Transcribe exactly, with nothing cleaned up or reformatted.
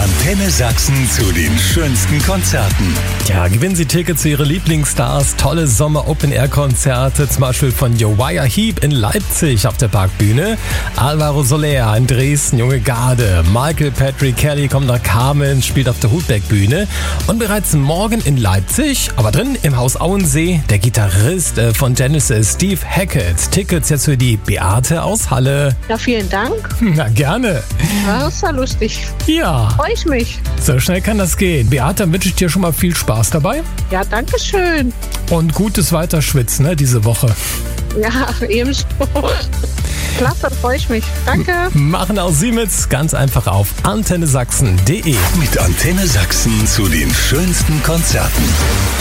Antenne Sachsen zu den schönsten Konzerten. Ja, gewinnen Sie Tickets zu Ihren Lieblingsstars, tolle Sommer-Open-Air-Konzerte, zum Beispiel von Uriah Heep in Leipzig auf der Parkbühne, Alvaro Soler in Dresden, Junge Garde, Michael Patrick Kelly kommt nach Kamen, spielt auf der Hutberg-Bühne und bereits morgen in Leipzig, aber drin im Haus Auensee, der Gitarrist von Genesis, Steve Hackett. Tickets jetzt für die Beate aus Halle. Ja, vielen Dank. Na, gerne. Ja, das ist ja lustig. Ja. Freue ich mich. So schnell kann das gehen. Beate, dann wünsche ich dir schon mal viel Spaß dabei. Ja, danke schön. Und gutes Weiterschwitzen, ne, diese Woche. Ja, ebenso. Klasse, freue ich mich. Danke. Machen auch Sie mit, ganz einfach auf antenne sachsen punkt de. Mit Antenne Sachsen zu den schönsten Konzerten.